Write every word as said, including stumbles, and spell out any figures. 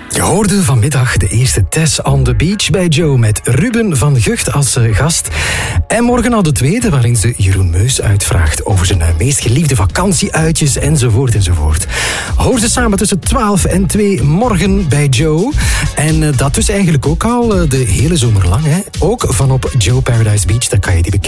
Je hoorde vanmiddag de eerste Tess on the Beach bij Joe met Ruben van Gucht als uh, gast. En morgen al de tweede waarin ze Jeroen Meus uitvraagt over zijn uh, meest geliefde vakantieuitjes enzovoort enzovoort. Hoor ze samen tussen twaalf en twee morgen bij Joe. En uh, dat dus eigenlijk ook al uh, de hele zomer lang. Hè? Ook van op Joe Paradise Beach, dan kan je die bekijken.